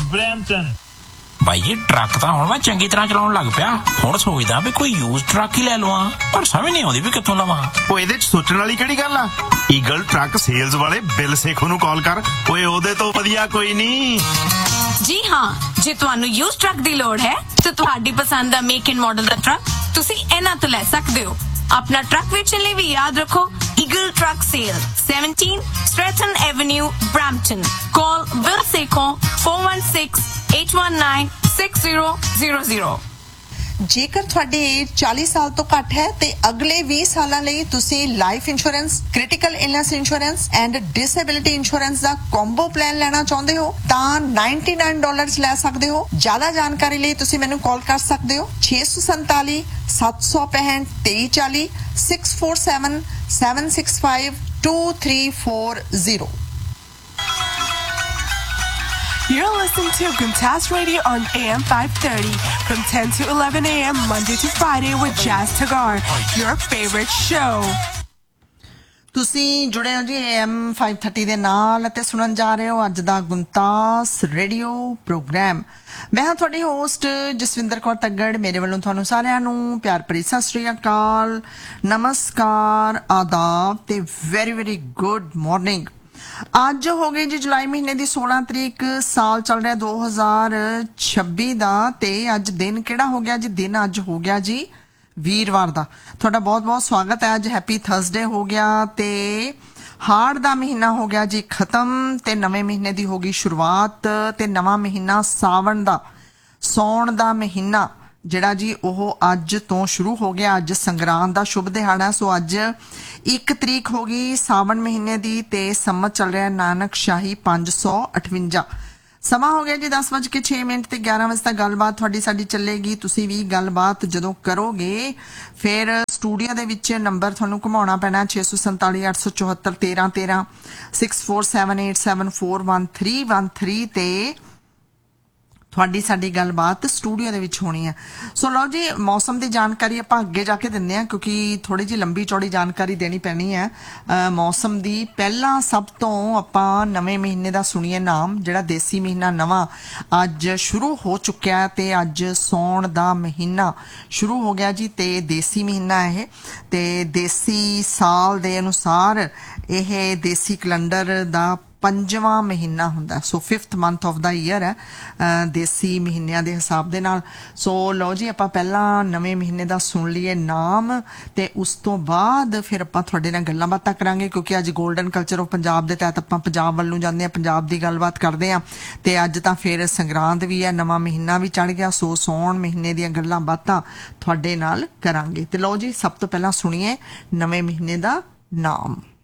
Brampton। ਬਾਈ ਜੀ ਟਰੱਕ ਤਾਂ ਹੁਣ ਮੈਂ ਚੰਗੀ ਤਰ੍ਹਾਂ ਚਲਾਉਣ ਲੱਗ ਪਿਆ। ਹੁਣ ਸੋਚਦਾ ਵੀ ਕੋਈ ਯੂਜ਼ ਟਰੱਕ ਹੀ ਲੈ ਲਵਾਂ, ਪਰ ਸਮਝ ਨਹੀਂ ਆਉਂਦੀ ਵੀ ਕਿੱਥੋਂ ਲਵਾਂ। ਉਹ ਇਹਦੇ 'ਚ ਸੋਚਣ ਵਾਲੀ ਕਿਹੜੀ ਗੱਲ ਆ? ਈਗਲ ਟਰੱਕ ਸੇਲਜ਼ ਵਾਲੇ ਬਿਲ ਸੇਖੋ ਨੂੰ ਕਾਲ ਕਰ। ਓਏ ਉਹਦੇ ਤੋਂ ਵਧੀਆ ਕੋਈ ਨਹੀਂ। ਜੀ ਹਾਂ, ਜੇ ਤੁਹਾਨੂੰ ਯੂਜ਼ ਟਰੱਕ ਦੀ ਲੋੜ ਹੈ ਤਾਂ ਤੁਹਾਡੀ ਪਸੰਦ ਦਾ make and model the truck ਤੁਸੀਂ ਇਹਨਾਂ ਤੋਂ ਲੈ ਸਕਦੇ ਹੋ। अपना ट्रक बेचने लिए भी याद रखो eagle truck cell 17 Stratton Avenue Brampton. Call bill Seiko 416-819-6000। ਜੇਕਰ ਤੁਹਾਡੀ ਏਜ 40 ਸਾਲ ਤੋਂ ਘੱਟ ਹੈ ਤੇ ਅਗਲੇ 20 ਸਾਲਾਂ ਲਈ ਤੁਸੀਂ life insurance, critical illness insurance and disability insurance the combo plan ਲੈਣਾ ਚਾਹੁੰਦੇ ਹੋ ਤਾਂ $99 ਲੈ ਸਕਦੇ ਹੋ। ਜ਼ਿਆਦਾ ਜਾਣਕਾਰੀ ਲਈ ਤੁਸੀਂ ਮੈਨੂੰ ਕਾਲ ਕਰ ਸਕਦੇ ਹੋ 647 765 2340 647 765 2340। You're listening to Guntas Radio on AM 530 from 10 to 11 a.m. Monday to Friday with Jazz Tagar, your favorite show. ਤੁਸੀਂ ਜੁੜੇ ਹੋ ਜੀ AM 530 ਦੇ ਨਾਲ ਅਤੇ ਸੁਣਨ ਜਾ ਰਹੇ ਹੋ ਅੱਜ ਦਾ ਗੁੰਤਾਸ ਰੇਡੀਓ ਪ੍ਰੋਗਰਾਮ। ਮੈਂ ਹਾਂ ਤੁਹਾਡੀ ਹੋਸਟ ਜਸਵਿੰਦਰ ਕੌਰ ਤੱਗੜ। ਮੇਰੇ ਵੱਲੋਂ ਤੁਹਾਨੂੰ ਸਾਰਿਆਂ ਨੂੰ ਪਿਆਰ ਭਰੀ ਸਤਿ ਸ੍ਰੀ ਅਕਾਲ, ਨਮਸਕਾਰ, ਆਦਾਬ ਤੇ ਵੈਰੀ ਵੈਰੀ ਗੁੱਡ ਮਾਰਨਿੰਗ। ਅੱਜ ਹੋ ਗਈ ਜੀ ਜੁਲਾਈ ਮਹੀਨੇ ਦੀ 16 ਤਰੀਕ, ਸਾਲ ਚੱਲ ਰਿਹਾ 2026 ਦਾ ਤੇ ਅੱਜ ਦਿਨ ਕਿਹੜਾ ਹੋ ਗਿਆ ਜੀ? ਦਿਨ ਅੱਜ ਹੋ ਗਿਆ ਜੀ ਵੀਰਵਾਰ ਦਾ। ਤੁਹਾਡਾ ਬਹੁਤ ਬਹੁਤ ਸਵਾਗਤ ਹੈ। ਅੱਜ ਹੈਪੀ ਥਰਸਡੇ ਹੋ ਗਿਆ ਤੇ ਹਾੜ ਦਾ ਮਹੀਨਾ ਹੋ ਗਿਆ ਜੀ ਖਤਮ ਤੇ ਨਵੇਂ ਮਹੀਨੇ ਦੀ ਹੋ ਗਈ ਸ਼ੁਰੂਆਤ ਤੇ ਨਵਾਂ ਮਹੀਨਾ ਸਾਵਣ ਦਾ, ਸੌਣ ਦਾ ਮਹੀਨਾ ਜਿਹੜਾ ਜੀ ਉਹ ਅੱਜ ਤੋਂ ਸ਼ੁਰੂ ਹੋ ਗਿਆ। ਅੱਜ ਸੰਗਰਾਂਦ ਦਾ ਸ਼ੁਭ ਦਿਹਾੜਾ। ਸੋ ਅੱਜ 1 ਤਰੀਕ ਹੋ ਗਈ ਸਾਵਣ ਮਹੀਨੇ ਦੀ ਤੇ ਸੰਮਤ ਚੱਲ ਰਿਹਾ ਨਾਨਕ ਸ਼ਾਹੀ 558। ਸਮਾਂ ਹੋ ਗਿਆ ਜੀ 10:06 ਤੇ 11 ਵਜੇ ਤੱਕ ਗੱਲਬਾਤ ਤੁਹਾਡੀ ਸਾਡੀ ਚੱਲੇਗੀ। ਤੁਸੀਂ ਵੀ ਗੱਲਬਾਤ ਜਦੋਂ ਕਰੋਗੇ ਫਿਰ ਸਟੂਡੀਓ ਦੇ ਵਿੱਚ ਨੰਬਰ ਤੁਹਾਨੂੰ ਘੁਮਾਉਣਾ ਪੈਣਾ 647 874 1313 6478741313 ਤੇ ਤੁਹਾਡੀ ਸਾਡੀ ਗੱਲਬਾਤ ਸਟੂਡੀਓ ਦੇ ਵਿੱਚ ਹੋਣੀ ਹੈ। ਸੋ ਲਓ ਜੀ, ਮੌਸਮ ਦੀ ਜਾਣਕਾਰੀ ਆਪਾਂ ਅੱਗੇ ਜਾ ਕੇ ਦਿੰਦੇ ਹਾਂ ਕਿਉਂਕਿ ਥੋੜੀ ਜਿਹੀ ਲੰਬੀ ਚੌੜੀ ਜਾਣਕਾਰੀ ਦੇਣੀ ਪੈਣੀ ਹੈ ਮੌਸਮ ਦੀ। ਪਹਿਲਾਂ ਸਭ ਤੋਂ ਆਪਾਂ ਨਵੇਂ ਮਹੀਨੇ ਦਾ ਸੁਣੀਏ ਨਾਮ, ਜਿਹੜਾ ਦੇਸੀ ਮਹੀਨਾ ਨਵਾਂ ਅੱਜ ਸ਼ੁਰੂ ਹੋ ਚੁੱਕਿਆ ਤੇ ਅੱਜ ਸੌਣ ਦਾ ਮਹੀਨਾ ਸ਼ੁਰੂ ਹੋ ਗਿਆ ਜੀ ਤੇ ਦੇਸੀ ਮਹੀਨਾ ਇਹ ਤੇ ਦੇਸੀ ਸਾਲ ਦੇ ਅਨੁਸਾਰ ਇਹ ਦੇਸੀ ਕੈਲੰਡਰ ਦਾ 5ਵਾਂ ਮਹੀਨਾ ਹੁੰਦਾ। ਸੋ 5th month of the year ਹੈ ਦੇਸੀ ਮਹੀਨਿਆਂ ਦੇ ਹਿਸਾਬ ਦੇ ਨਾਲ। ਸੋ ਲਓ ਜੀ, ਆਪਾਂ ਪਹਿਲਾਂ ਨਵੇਂ ਮਹੀਨੇ ਦਾ ਸੁਣ ਲਈਏ ਨਾਮ ਤੇ ਉਸ ਤੋਂ ਬਾਅਦ ਫਿਰ ਆਪਾਂ ਤੁਹਾਡੇ ਨਾਲ ਗੱਲਾਂ ਬਾਤਾਂ ਕਰਾਂਗੇ ਕਿਉਂਕਿ ਅੱਜ ਗੋਲਡਨ ਕਲਚਰ ਆਫ ਪੰਜਾਬ ਦੇ ਤਹਿਤ ਆਪਾਂ ਪੰਜਾਬ ਵੱਲ ਨੂੰ ਜਾਂਦੇ ਹਾਂ, ਪੰਜਾਬ ਦੀ ਗੱਲਬਾਤ ਕਰਦੇ ਹਾਂ ਤੇ ਅੱਜ ਤਾਂ ਫਿਰ ਸੰਗਰਾਂਦ ਵੀ ਹੈ, ਨਵਾਂ ਮਹੀਨਾ ਵੀ ਚੜ ਗਿਆ। ਸੋ ਸੌਣ ਮਹੀਨੇ ਦੀਆਂ ਗੱਲਾਂ ਬਾਤਾਂ ਤੁਹਾਡੇ ਨਾਲ ਕਰਾਂਗੇ ਤੇ ਲਓ ਜੀ, ਸਭ ਤੋਂ ਪਹਿਲਾਂ ਸੁਣੀਏ ਨਵੇਂ ਮਹੀਨੇ ਦਾ ਨਾਮ।